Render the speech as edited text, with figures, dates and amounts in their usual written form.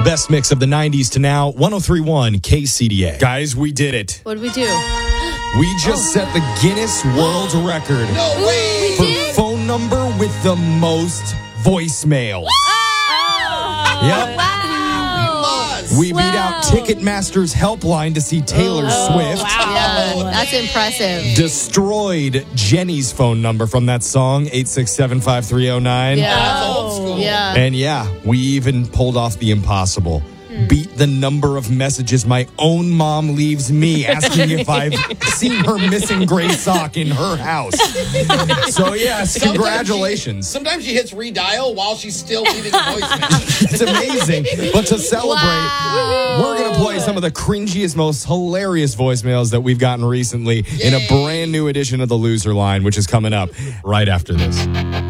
best mix of the 90s to now, 103.1 KCDA. Guys, we did it. What did we do? We just set the Guinness World Record No way! for phone number with the most voicemails. Yep. Wow. We beat out Ticketmaster's helpline to see Taylor Swift. Yeah, that's impressive. Destroyed Jenny's phone number from that song, 867-5309. Yeah. That's old school. Yeah. And yeah, we even pulled off the impossible. Beat the number of messages my own mom leaves me asking if I've seen her missing gray sock in her house. So yes, congratulations. Sometimes she hits redial while she's still leaving a voicemail. It's amazing. But to celebrate, Wow. we're going to play some of the cringiest, most hilarious voicemails that we've gotten recently in a brand new edition of the Loser Line, which is coming up right after this.